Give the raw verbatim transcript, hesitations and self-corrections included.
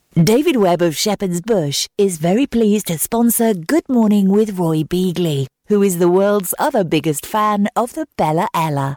David Webb of Shepherd's Bush is very pleased to sponsor Good Morning with Roy Beagley, who is the world's other biggest fan of the Bella Ella.